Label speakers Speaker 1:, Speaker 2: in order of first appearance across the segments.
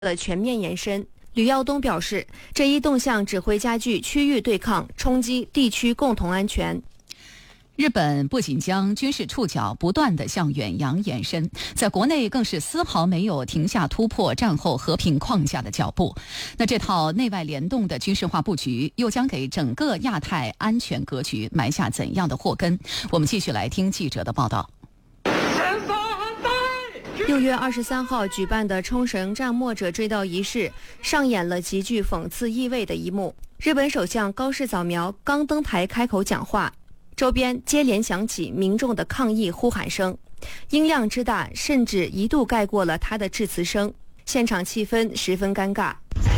Speaker 1: 的全面延伸。吕耀东表示，这一动向只会加剧区域对抗，冲击地区共同安全。
Speaker 2: 日本不仅将军事触角不断地向远洋延伸，在国内更是丝毫没有停下突破战后和平框架的脚步。那这套内外联动的军事化布局，又将给整个亚太安全格局埋下怎样的祸根？我们继续来听记者的报道。
Speaker 1: 6月23号举办的冲绳战没者追悼仪式上演了极具讽刺意味的一幕。日本首相高市早苗刚登台开口讲话，周边接连响起民众的抗议呼喊声，音量之大甚至一度盖过了他的致辞声，现场气氛十分尴尬。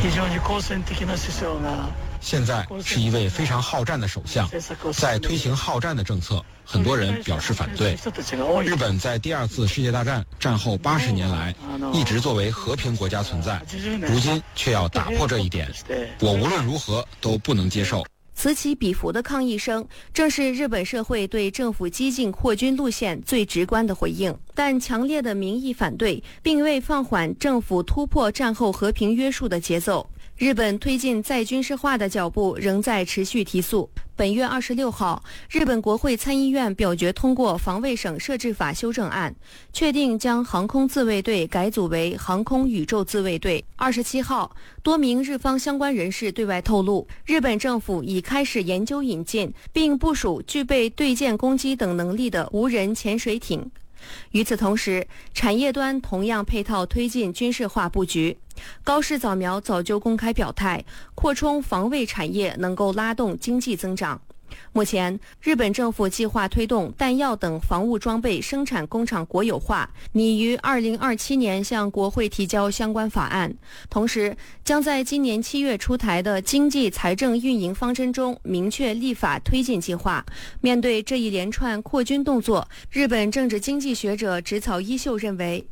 Speaker 3: 现在是一位非常好战的首相，在推行好战的政策，很多人表示反对。日本在第二次世界大战战后80年来一直作为和平国家存在，如今却要打破这一点，我无论如何都不能接受。
Speaker 1: 此起彼伏的抗议声，正是日本社会对政府激进扩军路线最直观的回应。但强烈的民意反对，并未放缓政府突破战后和平约束的节奏。日本推进再军事化的脚步仍在持续提速。本月26号，日本国会参议院表决通过防卫省设置法修正案，确定将航空自卫队改组为航空宇宙自卫队。27号，多名日方相关人士对外透露，日本政府已开始研究引进并部署具备对舰攻击等能力的无人潜水艇。与此同时，产业端同样配套推进军事化布局。高市早苗早就公开表态，扩充防卫产业能够拉动经济增长。目前，日本政府计划推动弹药等防务装备生产工厂国有化，拟于2027年向国会提交相关法案。同时，将在今年7月出台的经济财政运营方针中明确立法推进计划。面对这一连串扩军动作，日本政治经济学者植草一秀认为，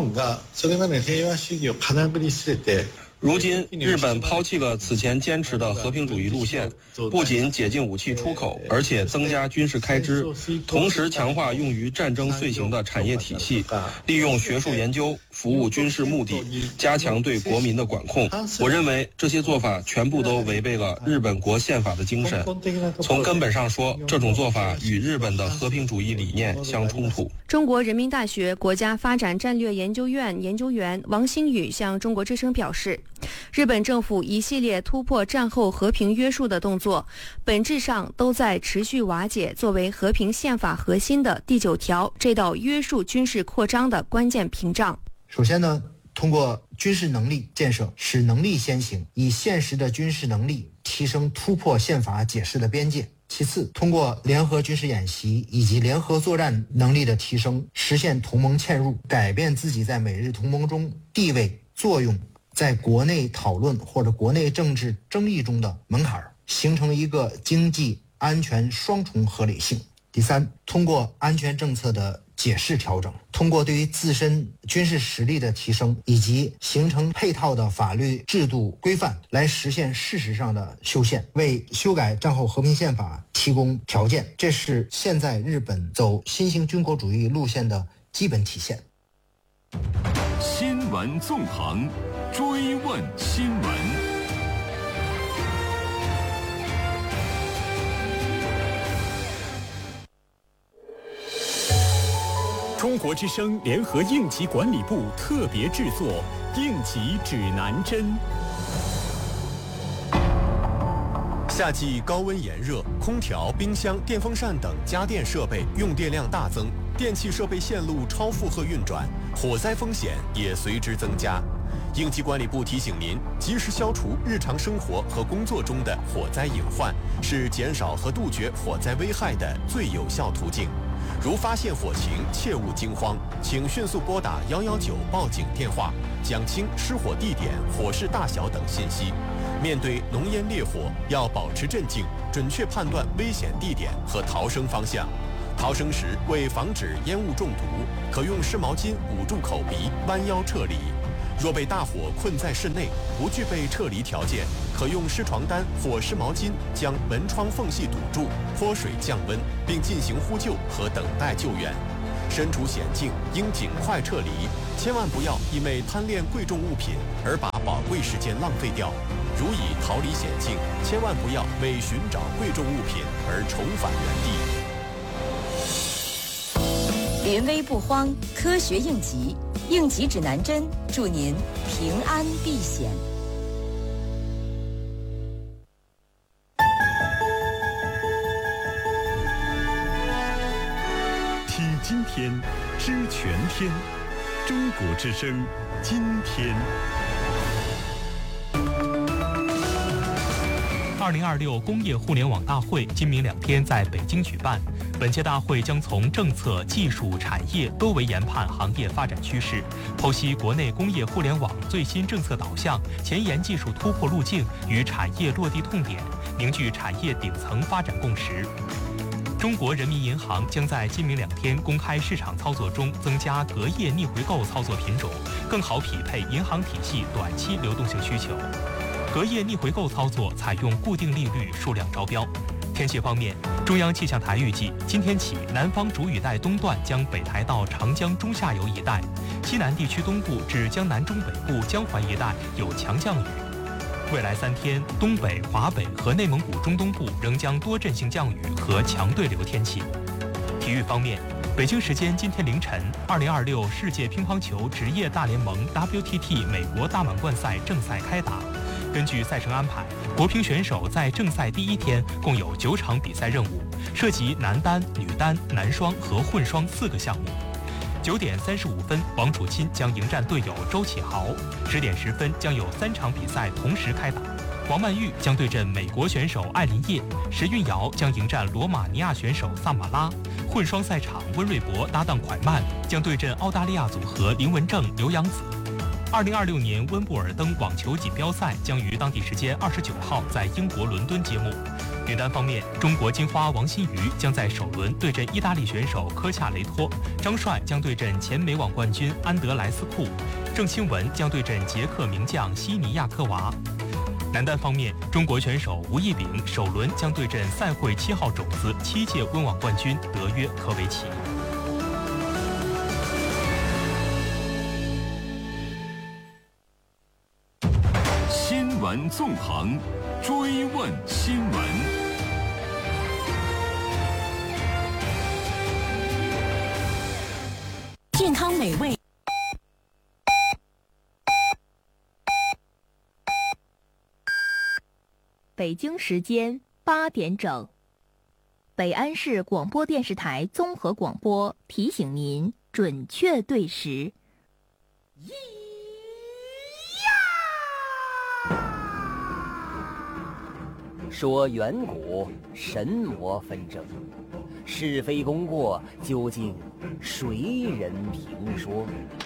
Speaker 4: 如今，日本抛弃了此前坚持的和平主义路线，不仅解禁武器出口，而且增加军事开支，同时强化用于战争遂行的产业体系，利用学术研究服务军事目的，加强对国民的管控。我认为这些做法全部都违背了日本国宪法的精神。从根本上说，这种做法与日本的和平主义理念相冲突。
Speaker 1: 中国人民大学国家发展战略研究院研究员王新宇向中国之声表示，日本政府一系列突破战后和平约束的动作，本质上都在持续瓦解作为和平宪法核心的第9条这道约束军事扩张的关键屏障。
Speaker 5: 首先呢，通过军事能力建设，使能力先行，以现实的军事能力提升突破宪法解释的边界。其次，通过联合军事演习以及联合作战能力的提升，实现同盟嵌入，改变自己在美日同盟中地位、作用，在国内讨论或者国内政治争议中的门槛，形成一个经济安全双重合理性。第三，通过安全政策的解释调整，通过对于自身军事实力的提升，以及形成配套的法律制度规范，来实现事实上的修宪，为修改战后和平宪法提供条件。这是现在日本走新型军国主义路线的基本体现。
Speaker 6: 新闻纵横，追问新闻。中国之声联合应急管理部特别制作应急指南针。夏季高温炎热，空调、冰箱、电风扇等家电设备用电量大增，电气设备线路超负荷运转，火灾风险也随之增加。应急管理部提醒您，及时消除日常生活和工作中的火灾隐患，是减少和杜绝火灾危害的最有效途径。如发现火情，切勿惊慌，请迅速拨打119报警电话，讲清失火地点、火势大小等信息。面对浓烟烈火，要保持镇静，准确判断危险地点和逃生方向。逃生时，为防止烟雾中毒，可用湿毛巾捂住口鼻，弯腰撤离。若被大火困在室内，不具备撤离条件，可用湿床单或湿毛巾将门窗缝隙堵住，泼水降温，并进行呼救和等待救援。 身处险境应尽快撤离，千万不要因为贪恋贵重物品而把宝贵时间浪费掉。如已逃离险境，千万不要为寻找贵重物品而重返原地。
Speaker 7: 临危不慌，科学应急，应急指南针，祝您平安避险。
Speaker 6: 听今天，知全天，中国之声，今天。
Speaker 8: 2026工业互联网大会今明2天在北京举办。本届大会将从政策、技术、产业多维研判行业发展趋势，剖析国内工业互联网最新政策导向、前沿技术突破路径与产业落地痛点，凝聚产业顶层发展共识。中国人民银行将在今明2天公开市场操作中增加隔夜逆回购操作品种，更好匹配银行体系短期流动性需求。隔夜逆回购操作采用固定利率数量招标。天气方面，中央气象台预计，今天起南方主雨带东段将北抬到长江中下游一带，西南地区东部至江南中北部江淮一带有强降雨。未来3天，东北、华北和内蒙古中东部仍将多阵性降雨和强对流天气。体育方面，北京时间今天凌晨，2026世界乒乓球职业大联盟 WTT 美国大满贯赛正赛开打。根据赛程安排，国乒选手在正赛第1天共有9场比赛任务，涉及男单、女单、男双和混双4个项目。9点35分，王楚钦将迎战队友周启豪。10点10分将有3场比赛同时开打，王曼玉将对阵美国选手艾琳叶，石运瑶将迎战罗马尼亚选手萨马拉。混双赛场，温瑞博搭档蒯曼将对阵澳大利亚组合林文正、刘洋子。2026年温布尔登网球锦标赛将于当地时间29号在英国伦敦揭幕。女单方面，中国金花王欣瑜将在首轮对阵意大利选手科恰雷托，张帅将对阵前美网冠军安德莱斯库，郑钦文将对阵捷克名将西尼亚科娃。男单方面，中国选手吴亦丙首轮将对阵赛会7号种子7届温网冠军德约科维奇。
Speaker 9: 新闻纵横，追问新闻。
Speaker 7: 健康美味。
Speaker 10: 北京时间8点整，北安市广播电视台综合广播提醒您准确对时。
Speaker 11: 说远古神魔纷争，是非功过究竟谁人评说？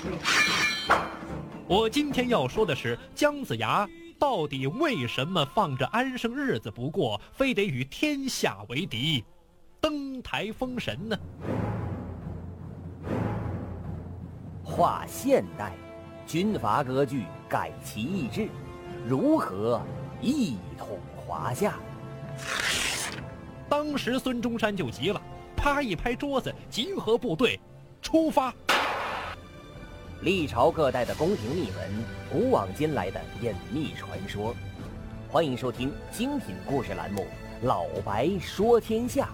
Speaker 12: 我今天要说的是姜子牙到底为什么放着安生日子不过，非得与天下为敌，登台封神呢？
Speaker 11: 划现代，军阀割据，改其意志，如何一统华夏？
Speaker 12: 当时孙中山就急了，啪一拍桌子，集合部队，出发。
Speaker 11: 历朝各代的宫廷秘闻，古往今来的隐秘传说。欢迎收听精品故事栏目《老白说天下》。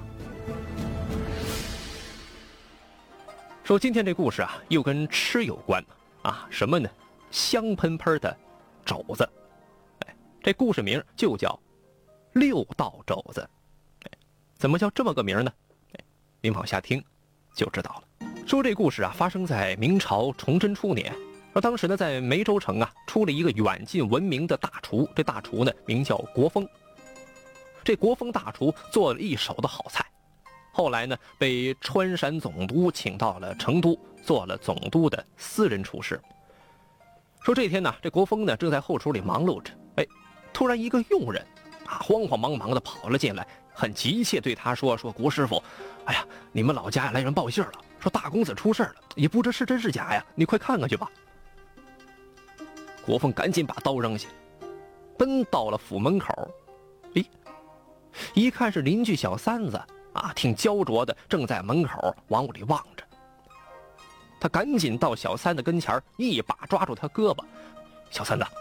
Speaker 12: 说今天这故事啊，又跟吃有关啊，什么呢？香喷喷的肘子。这故事名就叫6道肘子。怎么叫这么个名呢？您往下听就知道了。说这故事啊，发生在明朝崇祯初年。而当时呢，在梅州城啊，出了一个远近闻名的大厨。这大厨呢，名叫国风。这国风大厨做了一手的好菜，后来呢，被川陕总督请到了成都，做了总督的私人厨师。说这天呢，这国风呢正在后厨里忙碌着，突然一个佣人啊，慌慌忙忙的跑了进来，很急切对他说：“国师傅，哎呀，你们老家来人报信了，说大公子出事了，也不知是真是假呀，你快看看去吧。”国风赶紧把刀扔下，奔到了府门口。一看是邻居小三子啊，挺焦灼的，正在门口往屋里望着。 他赶紧到小三的跟前，一把抓住他胳膊：“小三子，